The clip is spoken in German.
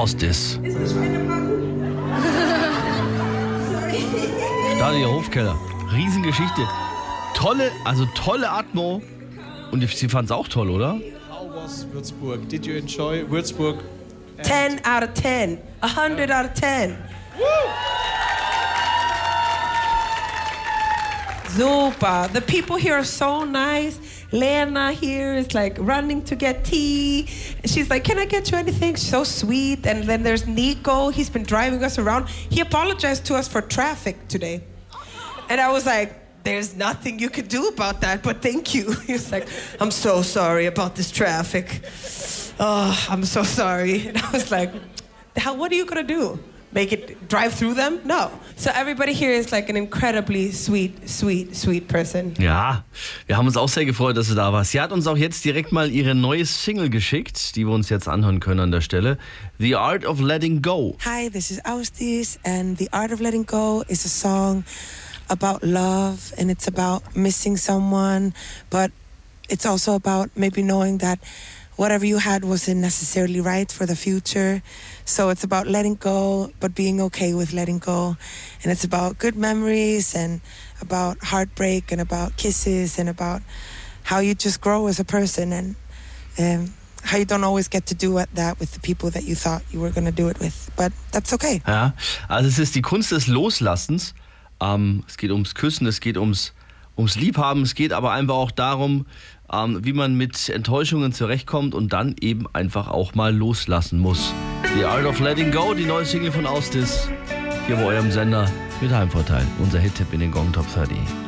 Austis. Stadion Hofkeller. Riesengeschichte. Tolle Atmo. Und sie fand es auch toll, oder? How was Würzburg? Did you enjoy Würzburg? 10 out of 10. 100 out of 10. Super. The people here are so nice. Lena here is like running to get tea. She's like, can I get you anything? So sweet. And then there's Nico. He's been driving us around. He apologized to us for traffic today. And I was like, there's nothing you can do about that, but thank you. He's like, I'm so sorry about this traffic. Oh, I'm so sorry. And I was like, what are you going to do? Make it drive through them? No. So everybody here is like an incredibly sweet person. Ja, wir haben uns auch sehr gefreut, dass du da warst. Sie hat uns auch jetzt direkt mal ihre neue Single geschickt, die wir uns jetzt anhören können an der Stelle. The Art of Letting Go. Hi, this is Austis, and The Art of Letting Go is a song about love, and it's about missing someone, but it's also about maybe knowing that whatever you had wasn't necessarily right for the future. So it's about letting go, but being okay with letting go. And it's about good memories and about heartbreak and about kisses and about how you just grow as a person and how you don't always get to do that with the people that you thought you were going to do it with. But that's okay. Ja, also es ist die Kunst des Loslassens. Es geht ums Küssen, es geht ums Liebhaben, es geht aber einfach auch darum, wie man mit Enttäuschungen zurechtkommt und dann eben einfach auch mal loslassen muss. The Art of Letting Go, die neue Single von Austis, hier bei eurem Sender mit Heimvorteil. Unser Hit-Tipp in den Gong Top 30.